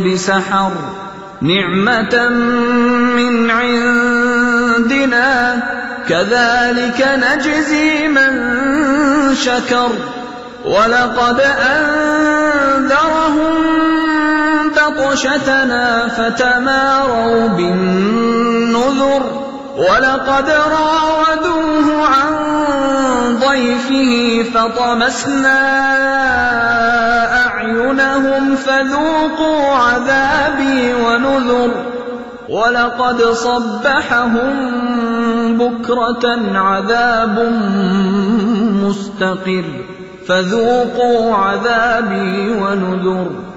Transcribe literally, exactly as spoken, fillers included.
بسحر نعمة من عندنا كذلك نجزي من شكر ولقد أنذرهم بطشتنا فتماروا بالنذر ولقد راودوه عن ضيفه فطمسنا أعينهم فذوقوا عذابي ونذر ولقد صبحهم بكرة عذاب مستقر فذوقوا عذابي ونذر